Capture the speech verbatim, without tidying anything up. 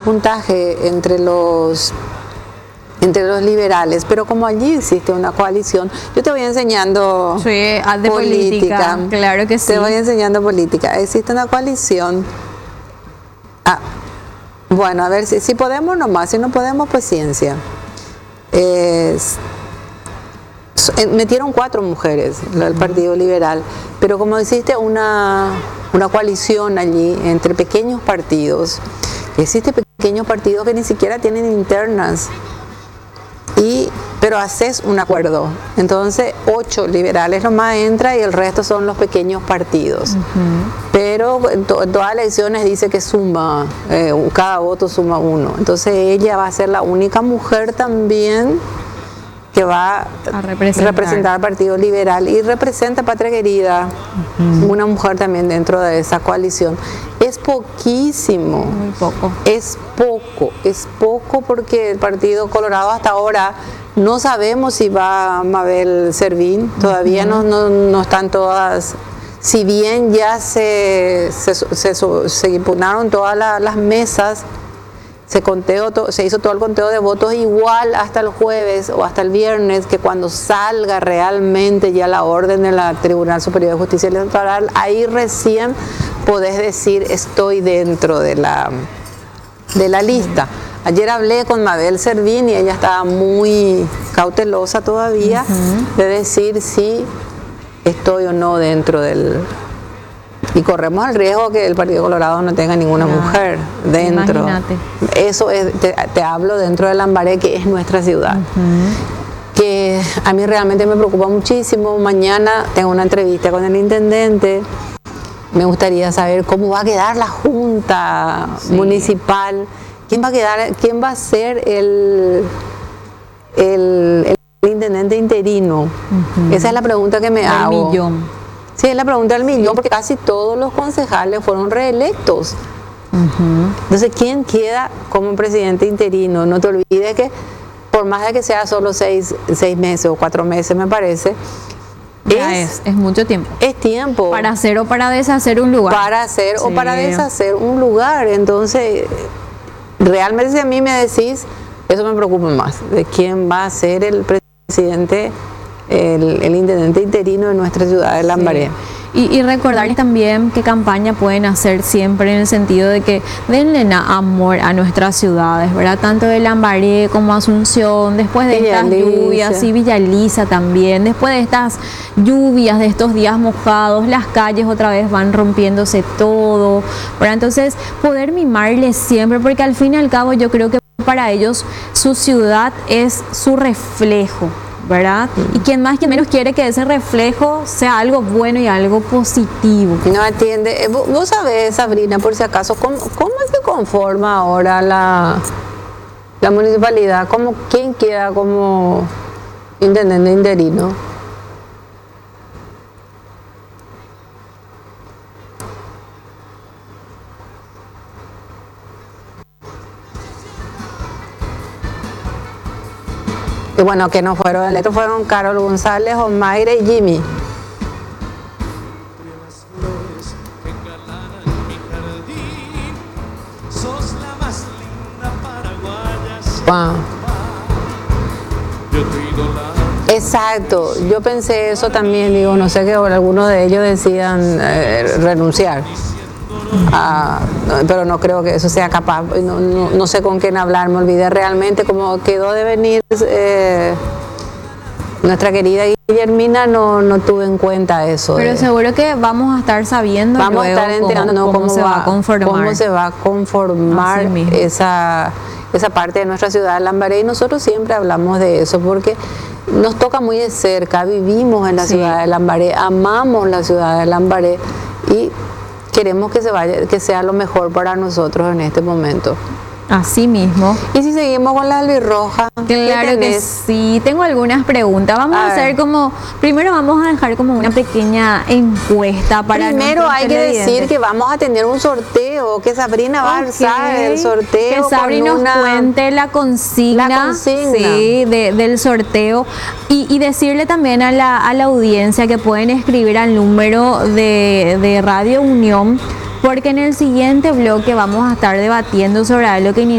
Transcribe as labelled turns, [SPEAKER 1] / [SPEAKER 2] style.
[SPEAKER 1] puntaje entre los entre los liberales, pero como allí existe una coalición, yo te voy enseñando
[SPEAKER 2] sí, de política, política, claro que sí.
[SPEAKER 1] Te voy enseñando política. Existe una coalición. Ah, bueno, a ver si, si podemos nomás, si no podemos, pues ciencia. Es, metieron cuatro mujeres el Partido Liberal, pero como existe una, una coalición allí entre pequeños partidos, existe pequeños partidos que ni siquiera tienen internas. Y, pero haces un acuerdo, entonces ocho liberales nomás entra y el resto son los pequeños partidos. Uh-huh. Pero en, to, en todas las elecciones dice que suma, eh, cada voto suma uno. Entonces ella va a ser la única mujer también que va a representar, representar al Partido Liberal y representa a Patria Querida, uh-huh. una mujer también dentro de esa coalición. Es poquísimo,
[SPEAKER 2] muy poco.
[SPEAKER 1] Es poco, es poco porque el Partido Colorado hasta ahora no sabemos si va Mabel Servín, todavía uh-huh. no, no, no están todas, si bien ya se, se, se, se impugnaron todas la, las mesas, se, conteo, se hizo todo el conteo de votos igual hasta el jueves o hasta el viernes, que cuando salga realmente ya la orden del Tribunal Superior de Justicia Electoral, ahí recién podés decir estoy dentro de la, de la lista. Ayer hablé con Mabel Servín y ella estaba muy cautelosa todavía uh-huh. de decir si estoy o no dentro del... Y corremos el riesgo que el Partido Colorado no tenga ninguna claro. mujer dentro.
[SPEAKER 2] Imagínate.
[SPEAKER 1] Eso es, te, te hablo dentro de Lambaré, que es nuestra ciudad. Uh-huh. Que a mí realmente me preocupa muchísimo. Mañana tengo una entrevista con el intendente. Me gustaría saber cómo va a quedar la junta sí. municipal. ¿Quién va a quedar, quién va a ser el, el, el intendente interino? Uh-huh. Esa es la pregunta que me
[SPEAKER 2] el
[SPEAKER 1] hago.
[SPEAKER 2] Millón.
[SPEAKER 1] Sí, es la pregunta del millón, porque casi todos los concejales fueron reelectos. Uh-huh. Entonces, ¿quién queda como presidente interino? No te olvides que, por más de que sea solo seis, seis meses o cuatro meses, me parece,
[SPEAKER 2] ya es, es, es mucho tiempo.
[SPEAKER 1] Es tiempo.
[SPEAKER 2] Para hacer o para deshacer un lugar.
[SPEAKER 1] Para hacer
[SPEAKER 2] sí.
[SPEAKER 1] o para deshacer un lugar. Entonces, realmente si a mí me decís, eso me preocupa más, de quién va a ser el presidente, el, el intendente interino de nuestra ciudad de Lambaré.
[SPEAKER 2] Sí. Y, y recordarles también qué campaña pueden hacer siempre en el sentido de que denle amor a nuestras ciudades, ¿verdad? Tanto de Lambaré como Asunción, después de
[SPEAKER 1] Villa
[SPEAKER 2] estas
[SPEAKER 1] Lisa.
[SPEAKER 2] lluvias, y Villa Lisa también, después de estas lluvias, de estos días mojados, las calles otra vez van rompiéndose todo, ¿verdad? Entonces, poder mimarles siempre, porque al fin y al cabo yo creo que para ellos su ciudad es su reflejo, ¿verdad? Mm. Y quien más, quien menos quiere que ese reflejo sea algo bueno y algo positivo.
[SPEAKER 1] No atiende. Vos sabés, Sabrina, por si acaso, ¿cómo, cómo se conforma ahora la, la municipalidad? ¿Cómo, ¿Quién queda como intendente interino? Y bueno, que no fueron electos, fueron Carol González, Omaire y Jimmy. Wow. Exacto, yo pensé eso también, digo, no sé que algunos de ellos decidan eh, renunciar. Ah, no, pero no creo que eso sea capaz, no, no, no sé con quién hablar, me olvidé realmente cómo quedó de venir eh, nuestra querida Guillermina, no, no tuve en cuenta eso.
[SPEAKER 2] Pero
[SPEAKER 1] de,
[SPEAKER 2] seguro que vamos a estar sabiendo
[SPEAKER 1] vamos a estar enterando cómo,
[SPEAKER 2] cómo,
[SPEAKER 1] cómo,
[SPEAKER 2] se
[SPEAKER 1] va,
[SPEAKER 2] va a conformar.
[SPEAKER 1] cómo se va a conformar esa, esa parte de nuestra ciudad de Lambaré, y nosotros siempre hablamos de eso porque nos toca muy de cerca, vivimos en la sí. ciudad de Lambaré, amamos la ciudad de Lambaré y queremos que se vaya, que sea lo mejor para nosotros en este momento.
[SPEAKER 2] Así mismo.
[SPEAKER 1] Y si seguimos con la albirroja,
[SPEAKER 2] claro que sí, tengo algunas preguntas. Vamos a, a hacer como, primero vamos a dejar como una pequeña encuesta para
[SPEAKER 1] primero hay que decir que vamos a tener un sorteo, que Sabrina va okay. a alzar el sorteo.
[SPEAKER 2] Que Sabrina nos una... cuente la consigna,
[SPEAKER 1] la consigna.
[SPEAKER 2] Sí, de, del sorteo. Y, y decirle también a la, a la audiencia que pueden escribir al número de, de Radio Unión, porque en el siguiente bloque vamos a estar debatiendo sobre algo que